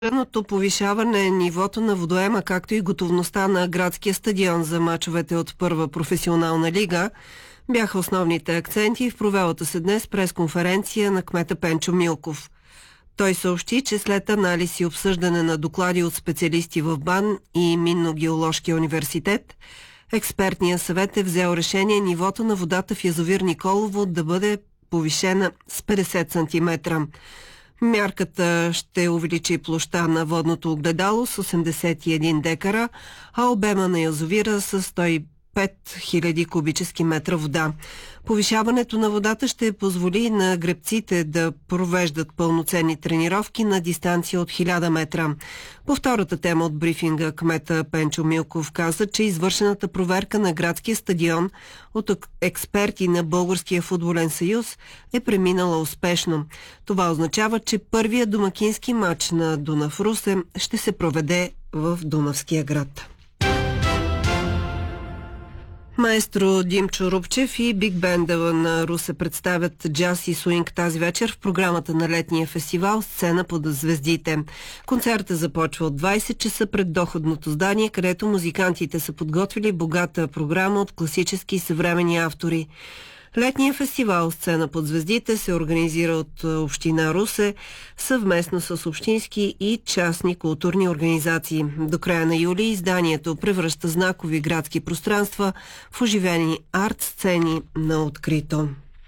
Предното повишаване нивото на водоема, както и готовността на градския стадион за мачовете от първа професионална лига бяха основните акценти в провелата се днес пресконференция на кмета Пенчо Милков. Той съобщи, че след анализ и обсъждане на доклади от специалисти в БАН и Минно-геоложкия университет, експертният съвет е взел решение нивото на водата в язовир Николово да бъде повишена с 50 см. Мярката ще увеличи площта на водното огледало с 81 декара, а обема на язовира с 105 000 кубически метра вода. Повишаването на водата ще позволи на гребците да провеждат пълноценни тренировки на дистанция от 1000 метра. По втората тема от брифинга кмета Пенчо Милков каза, че извършената проверка на градския стадион от експерти на Българския футболен съюз е преминала успешно. Това означава, че първият домакински матч на Дунав Русе ще се проведе в Дунавския град. Маестро Димчо Рупчев и Биг Бенда на Русе представят джаз и суинг тази вечер в програмата на летния фестивал "Сцена под звездите". Концертът започва от 20 часа пред доходното здание, където музикантите са подготвили богата програма от класически и съвременни автори. Летният фестивал "Сцена под звездите" се организира от Община Русе съвместно с общински и частни културни организации. До края на юли изданието превръща знакови градски пространства в оживени арт-сцени на открито.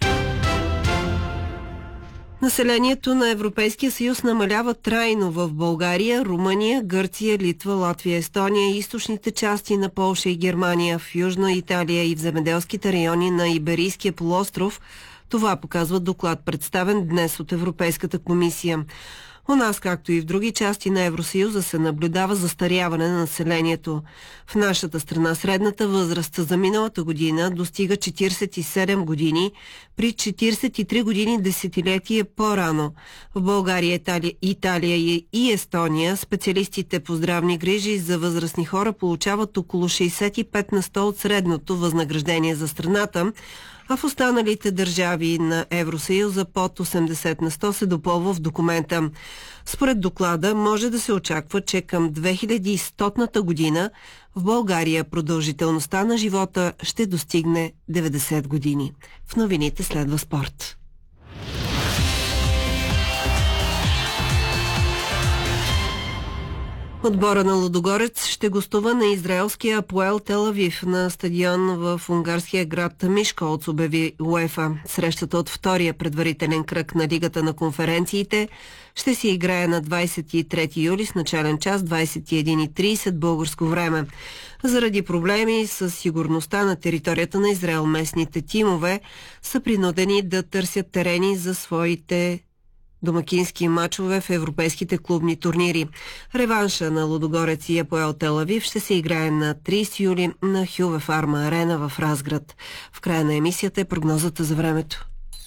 Населението на Европейския съюз намалява трайно в България, Румъния, Гърция, Литва, Латвия, Естония и източните части на Полша и Германия, в Южна Италия и в земеделските райони на Иберийския полуостров. Това показва доклад, представен днес от Европейската комисия. У нас, както и в други части на Евросъюза, се наблюдава застаряване на населението. В нашата страна средната възраст за миналата година достига 47 години, при 43 години десетилетие по-рано. В България, Италия и Естония специалистите по здравни грижи за възрастни хора получават около 65 на 100 от средното възнаграждение за страната, а в останалите държави на Евросъюза под 80 на 100 се допълва в документа. Според доклада може да се очаква, че към 2100 година в България продължителността на живота ще достигне 90 години. В новините следва спорт. Отбора на Лудогорец ще гостува на израелския Апоел Тел Авив на стадион в унгарския град Мишколц, обяви УЕФА. Срещата от втория предварителен кръг на Лигата на конференциите ще се играе на 23 юли с начален час 21:30 българско време. Заради проблеми с сигурността на територията на Израел, местните тимове са принудени да търсят терени за своите домакински мачове в европейските клубни турнири. Реванша на Лудогорец и Апоел Тел Авив ще се играе на 30 юли на Хюве Фарма Арена в Разград. В края на емисията е прогнозата за времето.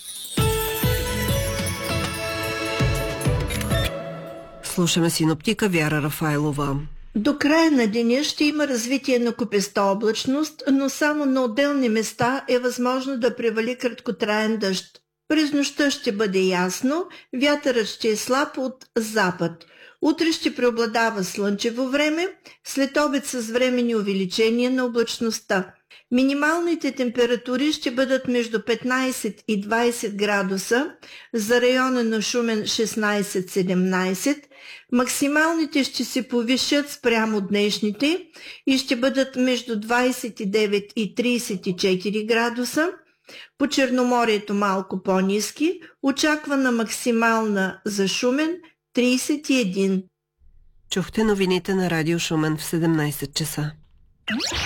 Слушаме синоптика Вяра Рафайлова. До края на деня ще има развитие на купеста облачност, но само на отделни места е възможно да превали краткотраен дъжд. През нощта ще бъде ясно, вятърът ще е слаб от запад. Утре ще преобладава слънчево време, след обед с временни увеличения на облачността. Минималните температури ще бъдат между 15 и 20 градуса, за района на Шумен 16-17, максималните ще се повишат спрямо днешните и ще бъдат между 29 и 34 градуса, по Черноморието малко по-ниски, очаквана максимална за Шумен 31. Чухте новините на Радио Шумен в 17 часа.